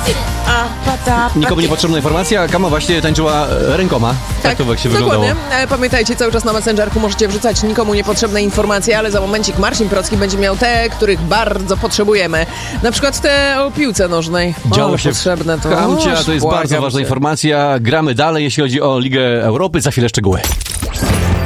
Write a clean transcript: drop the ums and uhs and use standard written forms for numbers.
Nikomu niepotrzebna informacja, Kama właśnie tańczyła rękoma. Tak to się wyglądało. Dokładnie. Pamiętajcie, cały czas na Messengerku możecie wrzucać nikomu niepotrzebne informacje, ale za momencik Marcin Procki będzie miał te, których bardzo potrzebujemy. Na przykład te o piłce nożnej. Działo się potrzebne to. Kamcia, to jest bardzo ważna informacja. Gramy dalej, jeśli chodzi o Ligę Europy. Za chwilę szczegóły.